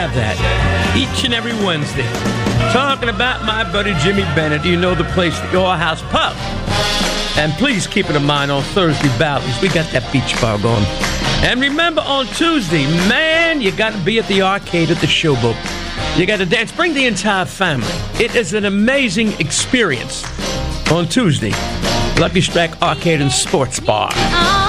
have that each and every Wednesday. Talking about my buddy Jimmy Bennett. You know the place, the Your House Pub. And please keep it in mind on Thursday Valleys. We got that beach bar going. And remember on Tuesday, man, you got to be at the arcade at the Showboat. You got to dance. Bring the entire family. It is an amazing experience on Tuesday. Lucky Strike Arcade and Sports Bar.